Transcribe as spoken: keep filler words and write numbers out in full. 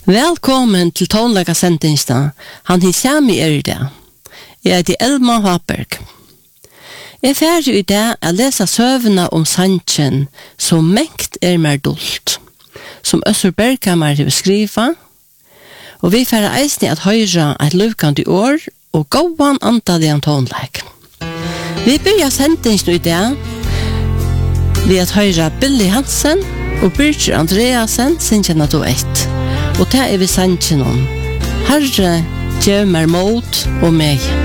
Velkommen til tonlaga sendingsta. Han hins sami er i det. Jeg er til Elma Hapberg. Jeg er ferdig i det å lese søvna om sanchen som mengt er mer dult, som Øssur Berghammer vil skriva, og vi får eisne at høyra et lukande år og gåan antallig om tonlag. Vi byrja sendingsen i det ved at høyra Billy Hansen og Birger Andreasen sinnkjenna to ett. Og det er vi sannsyn om. Herre, gjør meg mot og meg.